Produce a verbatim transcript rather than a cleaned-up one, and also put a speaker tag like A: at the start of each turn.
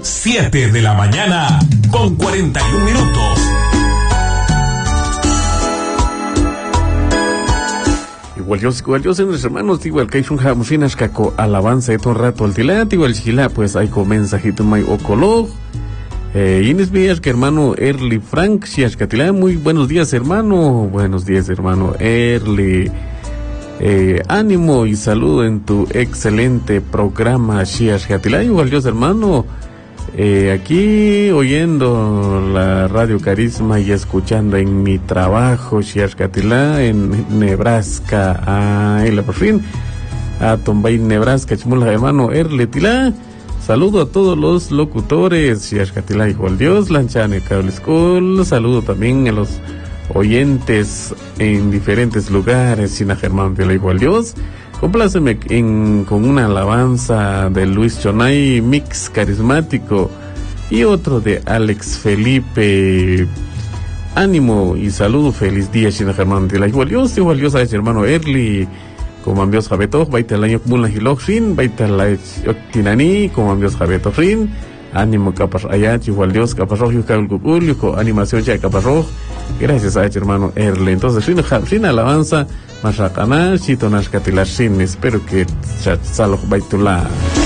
A: siete de la mañana con cuarenta y un minutos.
B: Igual yo, igual yo, señores hermanos, igual que hay un jamusinas caco alabanza de todo rato al tilat, igual chila, pues hay con mensajito may ocolog. Eh, Inés Villas, que hermano Erly Frank, Xiaxcatilá, muy buenos días, hermano. Buenos días, hermano Erly. Eh, ánimo y saludo en tu excelente programa, Xiaxcatilá. Igual yo, hermano. Eh, aquí oyendo la Radio Carisma y escuchando en mi trabajo, Xiaxcatilá, en Nebraska. Ah, y la por fin. A Tombay, Nebraska, chimula, hermano Erly Tilá. Saludo a todos los locutores, Xiaxcatilá, hijo al Dios, Lanchane Cable School. Saludo también a los oyentes en diferentes lugares, Sina Germán de la hijo al Dios. Compláceme en, con una alabanza de Luis Chonay, mix carismático, y otro de Alex Felipe. Ánimo y saludo, feliz día, Sina Germán de la hijo al Dios, hijo al Dios, a ese hermano Erly. Como ambios jabetos, baita el año común la hilokrin, baita la tinani, como ambios jabetos rin, ánimo capas allá, igual Dios, capas rojo, yuca yuco, animación ya capas rojo, gracias a este hermano Erly. Entonces, rin, rin alabanza, más racaná, chito nas catilar sin, espero que salog baitula.